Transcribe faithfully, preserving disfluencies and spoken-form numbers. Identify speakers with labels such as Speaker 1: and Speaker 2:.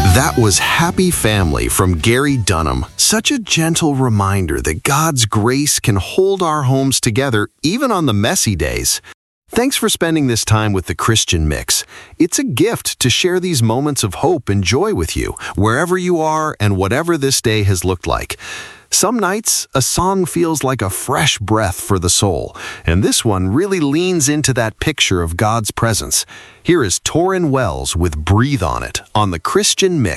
Speaker 1: That was Happy Family from Gary Dunham. Such a gentle reminder that God's grace can hold our homes together even on the messy days. Thanks for spending this time with the Christian Mix. It's a gift to share these moments of hope and joy with you, wherever you are and whatever this day has looked like. Some nights, a song feels like a fresh breath for the soul, and this one really leans into that picture of God's presence. Here is Torrin Wells with Breathe on It on the Christian Mix.